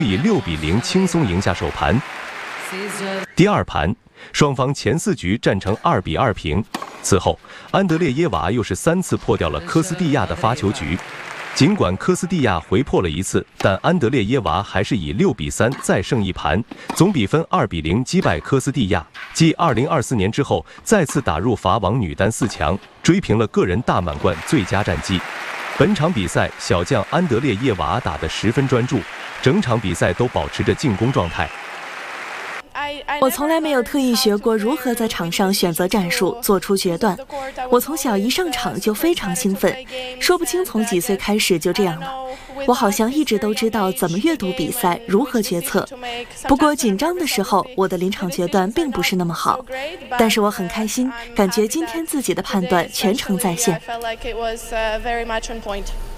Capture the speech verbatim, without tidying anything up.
以六比零轻松赢下首盘。第二盘，双方前四局战成二比二平。此后，安德烈耶娃又是三次破掉了科斯蒂亚的发球局。尽管科斯蒂亚回破了一次，但安德烈耶娃还是以六比三再胜一盘，总比分二比零击败科斯蒂亚，继二零二四年之后再次打入法网女单四强，追平了个人大满贯最佳战绩。本场比赛，小将安德烈耶娃打得十分专注，整场比赛都保持着进攻状态。 我从来没有特意学过如何在场上选择战术，做出决断。我从小一上场就非常兴奋，说不清从几岁开始就这样了。我好像一直都知道怎么阅读比赛，如何决策。不过紧张的时候，我的临场决断并不是那么好。但是我很开心，感觉今天自己的判断全程在线。